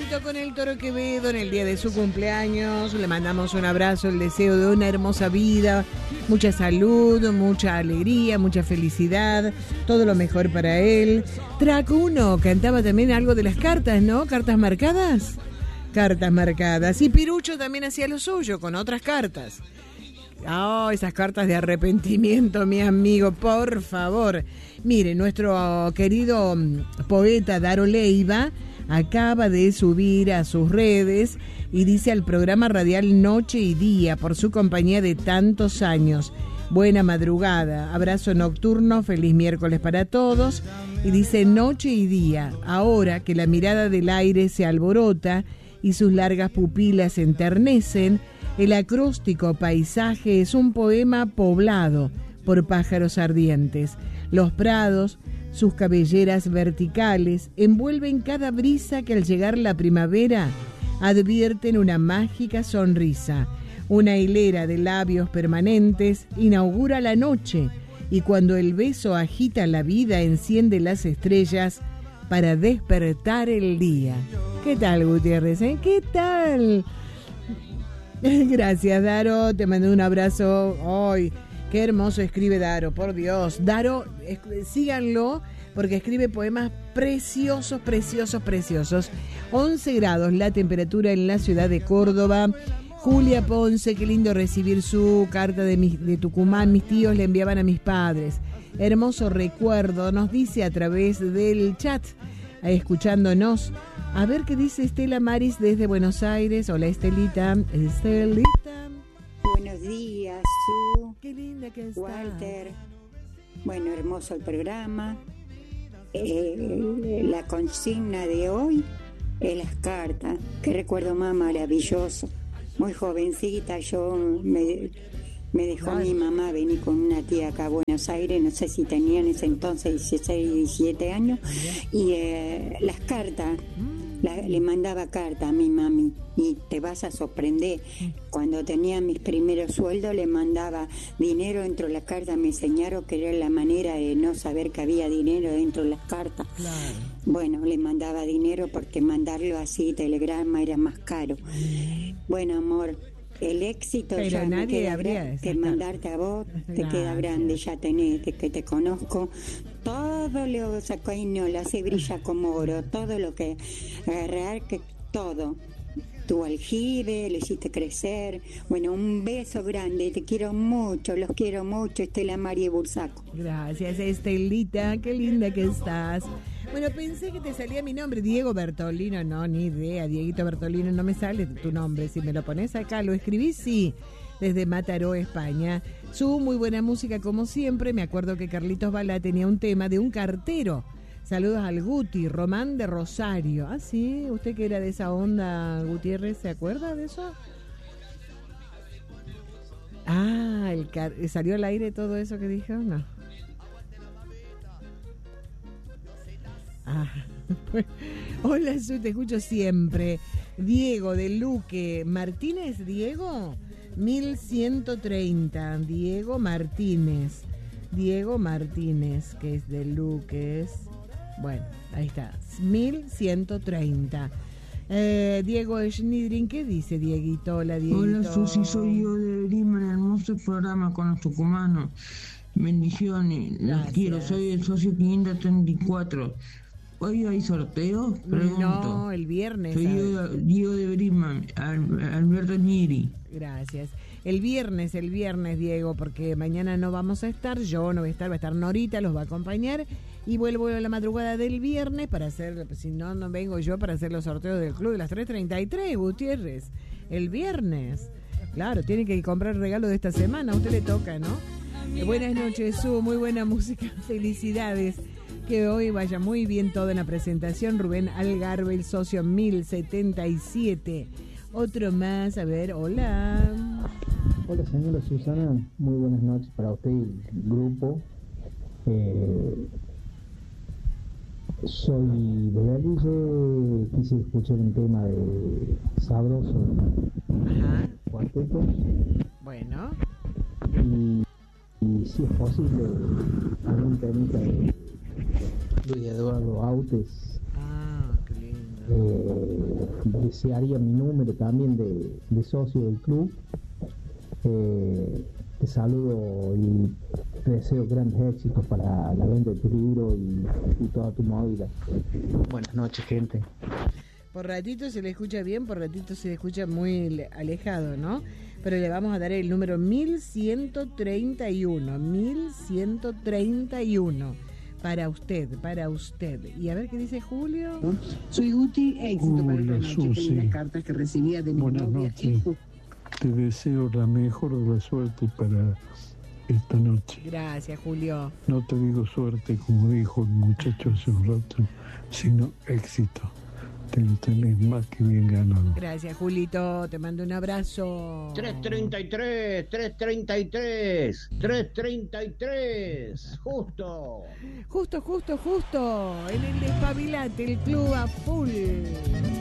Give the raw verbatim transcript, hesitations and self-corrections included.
Dieguito con el Toro Quevedo en el día de su cumpleaños. Le mandamos un abrazo, el deseo de una hermosa vida, mucha salud, mucha alegría, mucha felicidad, todo lo mejor para él. Track uno cantaba también algo de las cartas, ¿no? ¿Cartas marcadas? Cartas marcadas. Y Pirucho también hacía lo suyo con otras cartas. Oh, esas cartas de arrepentimiento, mi amigo, por favor. Mire, nuestro querido poeta Daro Leiva acaba de subir a sus redes y dice al programa radial Noche y Día por su compañía de tantos años. Buena madrugada, abrazo nocturno, feliz miércoles para todos. Y dice Noche y Día, ahora que la mirada del aire se alborota y sus largas pupilas se enternecen, el acróstico paisaje es un poema poblado por pájaros ardientes. Los prados, sus cabelleras verticales, envuelven cada brisa que al llegar la primavera advierten una mágica sonrisa. Una hilera de labios permanentes inaugura la noche y cuando el beso agita la vida enciende las estrellas para despertar el día. ¿Qué tal, Gutiérrez? ¿Eh? ¿Qué tal? Gracias, Daro, te mando un abrazo hoy. Qué hermoso escribe Daro, por Dios. Daro, es, síganlo porque escribe poemas preciosos, preciosos, preciosos. once grados la temperatura en la ciudad de Córdoba. Julia Ponce, qué lindo recibir su carta de, mi, de Tucumán. Mis tíos le enviaban a mis padres. Hermoso recuerdo, nos dice a través del chat, escuchándonos. A ver qué dice Estela Maris desde Buenos Aires. Hola, Estelita. Estelita. Buenos días, Su. Qué linda que está. Walter. Bueno, hermoso el programa. Eh, la consigna de hoy es las cartas. Qué recuerdo más maravilloso. Muy jovencita, yo me, me dejó Ay. mi mamá venir con una tía acá a Buenos Aires. No sé si tenía en ese entonces dieciséis, diecisiete años. Y eh, las cartas. La, le mandaba carta a mi mami y te vas a sorprender. Cuando tenía mis primeros sueldos le mandaba dinero dentro de las cartas. Me enseñaron que era la manera de no saber que había dinero dentro de las cartas. Claro. Bueno, le mandaba dinero porque mandarlo así, telegrama, era más caro. Bueno, amor, el éxito Pero ya nadie me queda habría que mandarte a vos, te Gracias. Queda grande, ya tenés, de que te conozco. Todo lo sacó y no, lo hace brilla como oro, todo lo que agarrar, que todo. Tu aljibe, lo hiciste crecer. Bueno, un beso grande, te quiero mucho, los quiero mucho, Estela María Bursaco. Gracias, Estelita, qué linda que estás. Bueno, pensé que te salía mi nombre, Diego Bertolino, no, ni idea, Dieguito Bertolino, no me sale tu nombre, si me lo pones acá, lo escribí, sí, desde Mataró, España. Su muy buena música como siempre, me acuerdo que Carlitos Balá tenía un tema de un cartero. Saludos al Guti, Román de Rosario. Ah, sí, usted que era de esa onda, Gutiérrez, ¿se acuerda de eso? Ah, el car- ¿salió al aire todo eso que dijo? No. Ah, hola, Su, te escucho siempre. Diego de Luque. ¿Martínez, Diego? mil ciento treinta. Diego Martínez. Diego Martínez, que es de Luques. Bueno, ahí está. mil ciento treinta. Eh, Diego Schnidrin, ¿qué dice Dieguito? Hola, Dieguito. Hola, Susi, soy yo de Briman, hermoso programa con los tucumanos. Bendiciones, los quiero, soy el socio quinientos treinta y cuatro. ¿Hoy hay sorteo? Pregunto. No, el viernes. Soy yo, Diego de Briman, Alberto Niri. Gracias. El viernes, el viernes, Diego, porque mañana no vamos a estar, yo no voy a estar, va a estar Norita, los va a acompañar. Y vuelvo a la madrugada del viernes para hacer, si no, no vengo yo para hacer los sorteos del club de las tres treinta y tres, Gutiérrez. El viernes. Claro, tiene que comprar el regalo de esta semana, a usted le toca, ¿no? Eh, buenas noches, Su, muy buena música, felicidades. Que hoy vaya muy bien todo en la presentación. Rubén Algarve, el socio mil setenta y siete. Otro más, a ver, hola. Hola, señora Susana, muy buenas noches para usted y el grupo. Eh, soy de Belice, quise escuchar un tema de Sabroso. Ajá. Cuartetos. Bueno. Y, y si es posible, algún temita de Luis Eduardo Autes. Ah, qué lindo. Eh, desearía mi número también de, de socio del club. Eh, te saludo y te deseo grandes éxitos para la venta de tu libro y, y toda tu movida. Buenas noches, gente. Por ratito se le escucha bien, por ratito se le escucha muy alejado, ¿no? Pero le vamos a dar el número mil ciento treinta y uno, mil ciento treinta y uno. Para usted, para usted. Y a ver qué dice Julio. Soy Guti, éxito para esta Hola, noche. Susi. Las cartas que recibía de mi Buenas novia. noches. Te deseo la mejor de la suerte para esta noche. Gracias, Julio. No te digo suerte, como dijo el muchacho hace un rato, sino éxito. Te lo tenés más que bien ganado. Gracias, Julito. Te mando un abrazo. tres treinta y tres, tres treinta y tres, tres treinta y tres, justo. Justo, justo, justo. En el Despabilate, el club a full.